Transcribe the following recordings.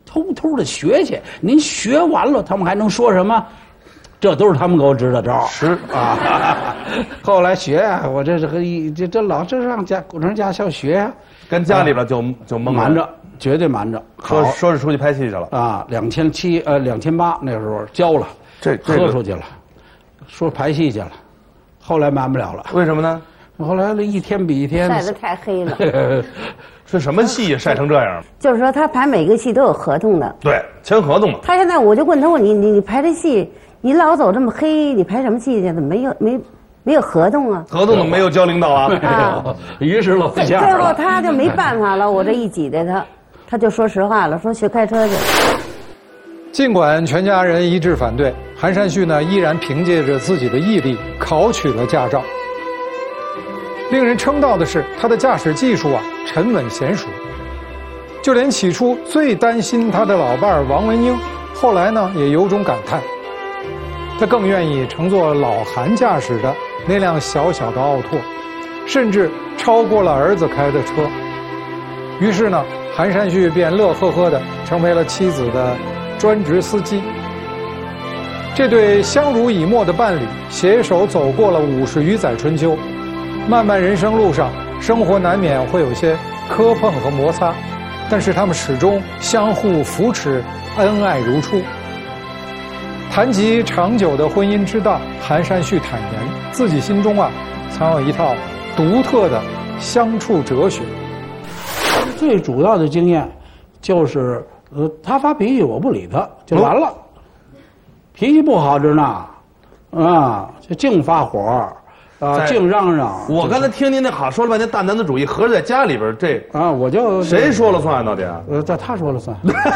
偷偷的学去。您学完了，他们还能说什么？这都是他们给我支的招。 是啊，后来学啊，我这老是让工程驾校学啊， 跟家里边就蒙瞒着，绝对瞒着。 说是出去拍戏去了啊，2700那时候交了，喝出去了，说拍戏去了，后来瞒不了了。 为什么呢？ 后来一天比一天晒得太黑了。 是什么戏晒成这样？ 就是说他排每个戏都有合同的。 对，签合同嘛。 他现在我就问他，我你排这戏，你老走这么黑，你排什么戏去？怎么没有合同啊？ 合同怎么没有交领导啊？ 啊， 于是落下。 最后他就没办法了，我这一挤兑他就说实话了，说学开车去。 尽管全家人一致反对，韩山旭呢依然凭借着自己的毅力考取了驾照。令人称道的是，他的驾驶技术沉稳娴熟，就连起初最担心他的老伴王文英，后来呢也有种感叹，他更愿意乘坐老韩驾驶的那辆小小的奥拓，甚至超过了儿子开的车。于是呢，韩山旭便乐呵呵地成为了妻子的专职司机。这对相濡以沫的伴侣携手走过了50余载春秋。漫漫人生路上，生活难免会有些磕碰和摩擦，但是他们始终相互扶持，恩爱如初。谈及长久的婚姻之道，韩山旭坦言，自己心中藏有一套独特的相处哲学。 最主要的经验就是，他发脾气我不理他就完了，脾气不好着呢，就净发火。净嚷嚷！ 我刚才听您那好说了半天大男子主义，合着在家里边我就谁说了算到底？ 他说了算。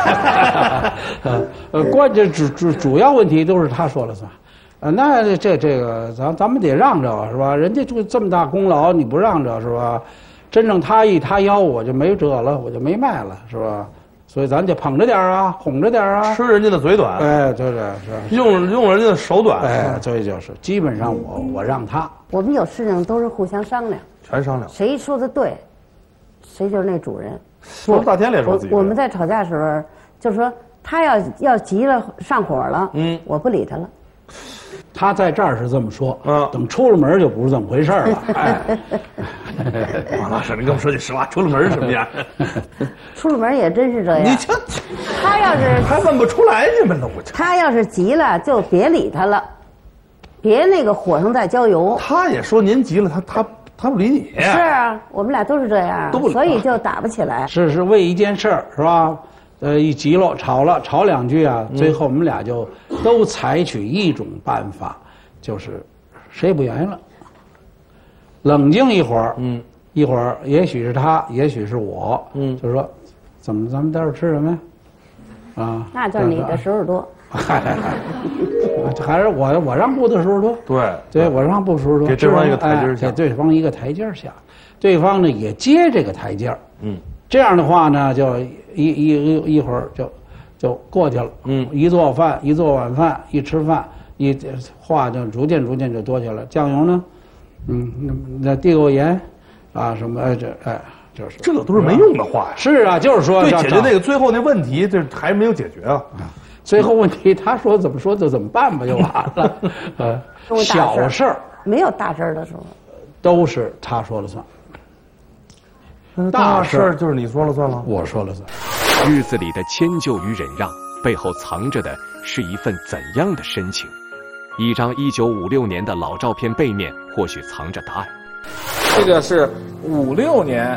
关键主要问题都是他说了算。那这个咱们得让着是吧？人家就这么大功劳，你不让着是吧？真正他意他要，我就没辙了，我就没卖了是吧？所以咱就捧着点哄着点吃人家的嘴短， 就是用人家的手短， 所以就是基本上我让他。 我们有事情都是互相商量， 全商量， 谁说的对，谁就是那主人。 说大天脸说自己。 我们在吵架的时候，就是说他要急了上火了，我不理他了。 他在这儿是这么说，等出了门就不是这么回事了。 王老师，你跟我们说句实话，出了门是什么样？ 出了门也真是这样。 你这， 他要是还问不出来你们了，我这。 他要是急了，就别理他了，别那个火上再浇油。 他也说您急了，他不理你。 是啊，我们俩都是这样，所以就打不起来。 是为一件事儿是吧？一急了，吵2句最后我们俩就都采取一种办法，就是谁也不原因了，冷静一会儿，一会儿也许是他，也许是我，就是说，咱们待会儿吃什么呀？ 那就是你的时候多。 还是我让步的时候多。对，我让步的时候多， 给对方一个台阶下， 给对方一个台阶下，对方呢也接这个台阶这样的话呢，就一会儿就过去了。一做晚饭，一吃饭，话就逐渐就多起来了。酱油呢，那递给我盐什么就是这个都是没用的话呀。 是啊，就是说对解决那个最后那问题，这还没有解决啊。 最后问题他说怎么说就怎么办吧，就完了。小事儿没有大事儿的时候， 都是他说了算。 大事就是你说了算了， 我说了算。 日子里的迁就与忍让，背后藏着的是一份怎样的深情？一张1956年的老照片背面，或许藏着答案。 这个是56年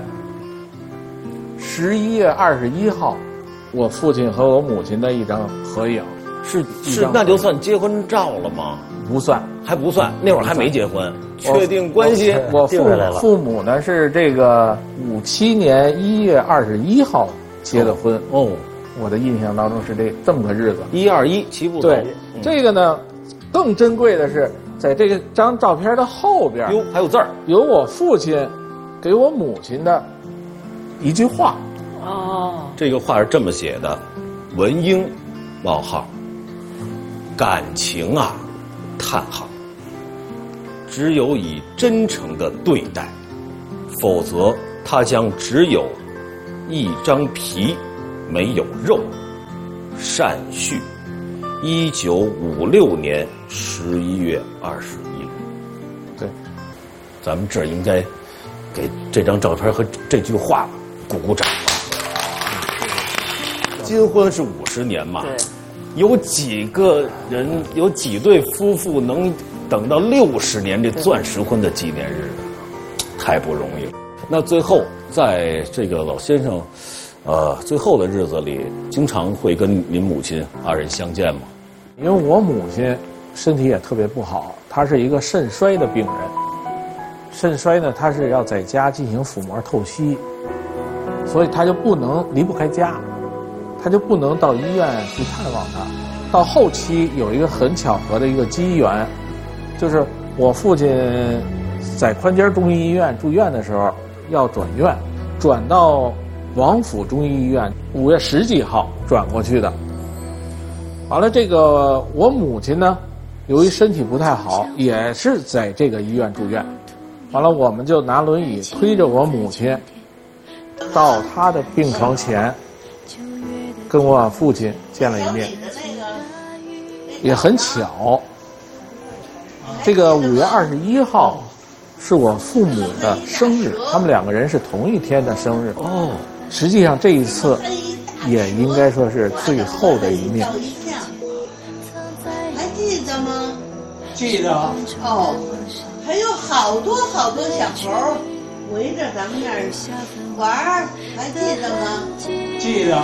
11月21号，我父亲和我母亲的一张合影。 是，那就算结婚照了吗？ 不算， 还不算，那会儿还没结婚。确定关系， 我父母呢是这个57年1月21号结的婚。我的印象当中是这么个日子。 121齐步走。 对，这个呢，更珍贵的是在这张照片的后边， 还有字儿， 有我父亲给我母亲的一句话。 这个话是这么写的：文英，冒号，感情叹号。只有以真诚的对待，否则它将只有一张皮，没有肉。 善煦，1956年11月21日。 对， 咱们这应该给这张照片和这句话鼓鼓掌。金婚是50年嘛，有几个人，有几对夫妇能等到60年这钻石婚的纪念日？太不容易了。那最后，在这个老先生，最后的日子里，经常会跟您母亲2人相见吗？ 因为我母亲身体也特别不好，她是一个肾衰的病人。肾衰呢，她是要在家进行腹膜透析，所以她就不能离不开家，她就不能到医院去探望她。到后期有一个很巧合的一个机缘，就是我父亲在宽街中医医院住院的时候要转院，转到王府中医医院，5月10几号转过去的。完了，这个我母亲呢，由于身体不太好，也是在这个医院住院。完了，我们就拿轮椅推着我母亲到她的病床前，跟我父亲见了一面。也很巧，这个5月21号是我父母的生日，他们2个人是同一天的生日。哦，实际上这一次也应该说是最后的一面。 还记得吗？ 记得。 哦，还有好多好多小猴围着咱们那儿玩儿，还记得吗？ 记得。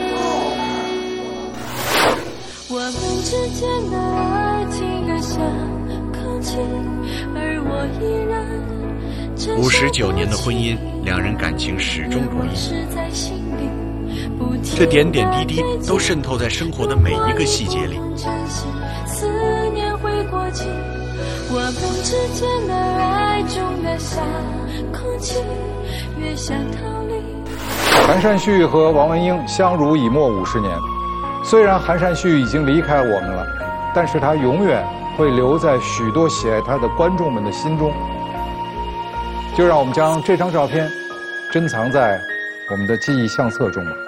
我们之间的爱情更像空气，而我依然 59年的婚姻，2人感情始终如一，这点点滴滴都渗透在生活的每一个细节里。 思念会过期，我们之间的爱重得像空气，越想逃离。 韩善旭和王文英相濡以沫50年。虽然韩善旭已经离开我们了，但是他永远会留在许多喜爱他的观众们的心中。就让我们将这张照片珍藏在我们的记忆相册中吧。